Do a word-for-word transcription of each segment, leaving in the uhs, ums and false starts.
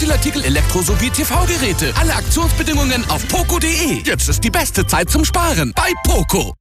Spielartikel, Elektro- sowie T V-Geräte. Alle Aktionsbedingungen auf poco punkt de. Jetzt ist die beste Zeit zum Sparen bei Poco.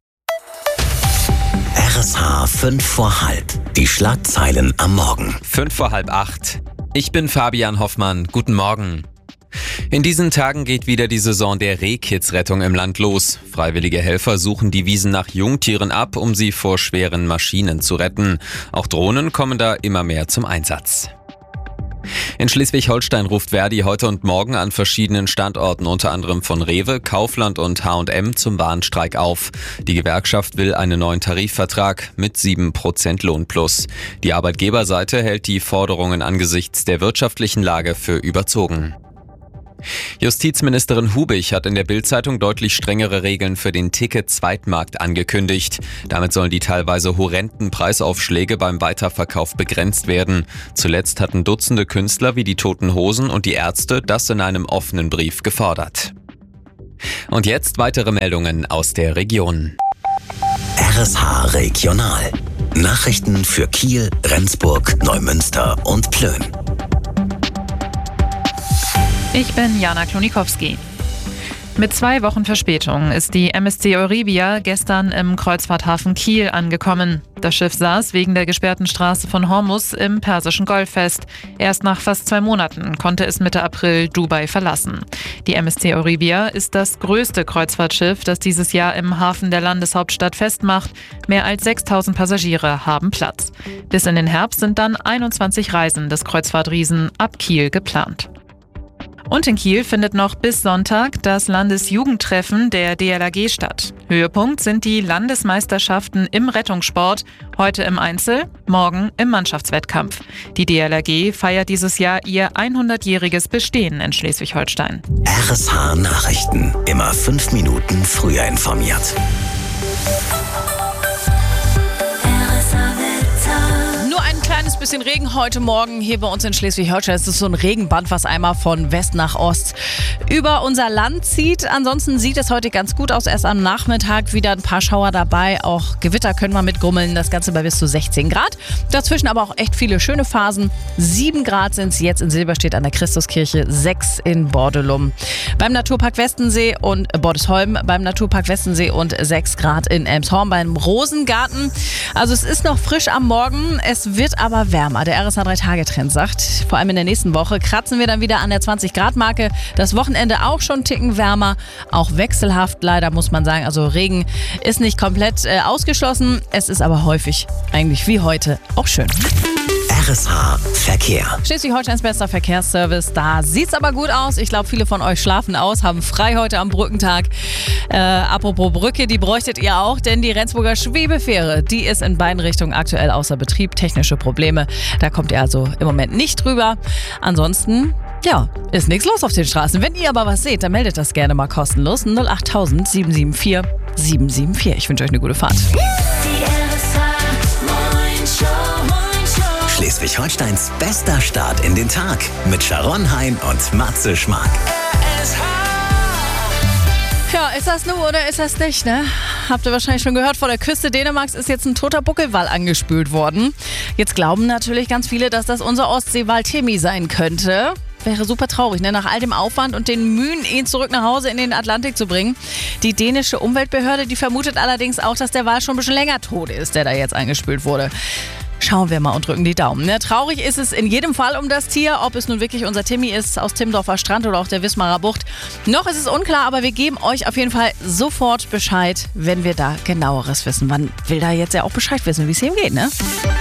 R S H fünf vor halb. Die Schlagzeilen am Morgen. fünf vor halb acht. Ich bin Fabian Hoffmann. Guten Morgen. In diesen Tagen geht wieder die Saison der Rehkitzrettung im Land los. Freiwillige Helfer suchen die Wiesen nach Jungtieren ab, um sie vor schweren Maschinen zu retten. Auch Drohnen kommen da immer mehr zum Einsatz. In Schleswig-Holstein ruft Verdi heute und morgen an verschiedenen Standorten, unter anderem von Rewe, Kaufland und H und M, zum Warnstreik auf. Die Gewerkschaft will einen neuen Tarifvertrag mit sieben Prozent Lohnplus. Die Arbeitgeberseite hält die Forderungen angesichts der wirtschaftlichen Lage für überzogen. Justizministerin Hubich hat in der Bild-Zeitung deutlich strengere Regeln für den Ticket-Zweitmarkt angekündigt. Damit sollen die teilweise horrenden Preisaufschläge beim Weiterverkauf begrenzt werden. Zuletzt hatten Dutzende Künstler wie die Toten Hosen und die Ärzte das in einem offenen Brief gefordert. Und jetzt weitere Meldungen aus der Region. R S H Regional. Nachrichten für Kiel, Rendsburg, Neumünster und Plön. Ich bin Jana Klonikowski. Mit zwei Wochen Verspätung ist die M S C Euribia gestern im Kreuzfahrthafen Kiel angekommen. Das Schiff saß wegen der gesperrten Straße von Hormuz im Persischen Golf fest. Erst nach fast zwei Monaten konnte es Mitte April Dubai verlassen. Die M S C Euribia ist das größte Kreuzfahrtschiff, das dieses Jahr im Hafen der Landeshauptstadt festmacht. Mehr als sechstausend Passagiere haben Platz. Bis in den Herbst sind dann einundzwanzig Reisen des Kreuzfahrtriesen ab Kiel geplant. Und in Kiel findet noch bis Sonntag das Landesjugendtreffen der D L R G statt. Höhepunkt sind die Landesmeisterschaften im Rettungssport, heute im Einzel, morgen im Mannschaftswettkampf. Die D L R G feiert dieses Jahr ihr hundertjähriges Bestehen in Schleswig-Holstein. R S H Nachrichten. Immer fünf Minuten früher informiert. Kleines bisschen Regen heute Morgen hier bei uns in Schleswig-Holstein. Es ist so ein Regenband, was einmal von West nach Ost über unser Land zieht. Ansonsten sieht es heute ganz gut aus. Erst am Nachmittag wieder ein paar Schauer dabei. Auch Gewitter können wir mitgrummeln. Das Ganze bei bis zu sechzehn Grad. Dazwischen aber auch echt viele schöne Phasen. sieben Grad sind es jetzt in Silberstedt an der Christuskirche, sechs in Bordelum. Beim Naturpark Westensee und äh, Bordesholm beim Naturpark Westensee und sechs Grad in Elmshorn beim Rosengarten. Also es ist noch frisch am Morgen. Es wird aber wärmer. Der R S H drei Tage Trend sagt, vor allem in der nächsten Woche kratzen wir dann wieder an der zwanzig Grad Marke. Das Wochenende auch schon einen Ticken wärmer, auch wechselhaft leider, muss man sagen. Also Regen ist nicht komplett äh, ausgeschlossen. Es ist aber häufig, eigentlich wie heute, auch schön. R S H Verkehr. Schleswig-Holsteins bester Verkehrsservice. Da sieht's aber gut aus. Ich glaube, viele von euch schlafen aus, haben frei heute am Brückentag. Äh, apropos Brücke, die bräuchtet ihr auch, denn die Rendsburger Schwebefähre, die ist in beiden Richtungen aktuell außer Betrieb. Technische Probleme. Da kommt ihr also im Moment nicht drüber. Ansonsten, ja, ist nichts los auf den Straßen. Wenn ihr aber was seht, dann meldet das gerne mal kostenlos. null acht tausend sieben sieben vier sieben sieben vier. Ich wünsche euch eine gute Fahrt. Schleswig-Holsteins bester Start in den Tag mit Sharon Hein und Matze Schmark. Ja, ist das nun oder ist das nicht, ne? Habt ihr wahrscheinlich schon gehört, vor der Küste Dänemarks ist jetzt ein toter Buckelwal angespült worden. Jetzt glauben natürlich ganz viele, dass das unser Ostseewal Timmy sein könnte. Wäre super traurig, ne? Nach all dem Aufwand und den Mühen, ihn zurück nach Hause in den Atlantik zu bringen. Die dänische Umweltbehörde, die vermutet allerdings auch, dass der Wal schon ein bisschen länger tot ist, der da jetzt angespült wurde. Schauen wir mal und drücken die Daumen. Ne? Traurig ist es in jedem Fall um das Tier, ob es nun wirklich unser Timmy ist aus Timmendorfer Strand oder auch der Wismarer Bucht. Noch ist es unklar, aber wir geben euch auf jeden Fall sofort Bescheid, wenn wir da genaueres wissen. Man will da jetzt ja auch Bescheid wissen, wie es ihm geht, ne?